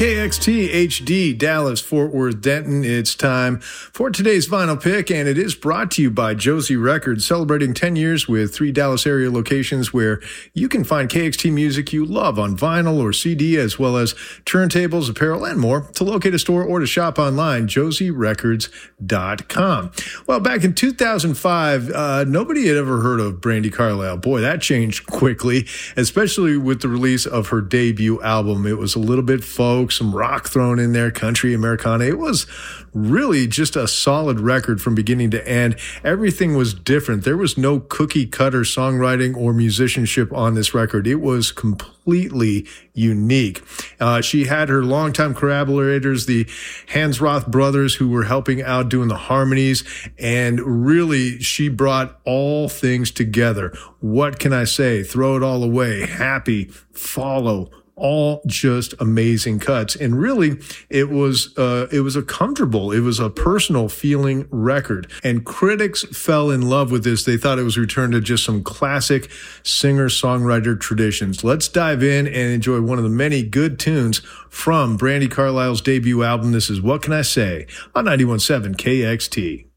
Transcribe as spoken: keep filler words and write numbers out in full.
K X T H D, Dallas, Fort Worth, Denton. It's time for today's vinyl pick, and it is brought to you by Josie Records, celebrating ten years with three Dallas area locations where you can find K X T music you love on vinyl or C D, as well as turntables, apparel, and more. To locate a store or to shop online, josie records dot com. Well, back in two thousand five, uh, nobody had ever heard of Brandi Carlile. Boy, that changed quickly, especially with the release of her debut album. It was a little bit folk, some rock thrown in there, country, Americana. It was really just a solid record from beginning to end. Everything was different. There was no cookie cutter songwriting or musicianship on this record. It was completely unique. Uh, she had her longtime collaborators, the Hansroth brothers, who were helping out doing the harmonies, and really she brought all things together. What can I say? Throw It All Away, Happy, Follow, all just amazing cuts. And really, it was uh, it was a comfortable, it was a personal feeling record. And critics fell in love with this. They thought it was a return to just some classic singer-songwriter traditions. Let's dive in and enjoy one of the many good tunes from Brandi Carlile's debut album. This is What Can I Say on ninety-one point seven K X T.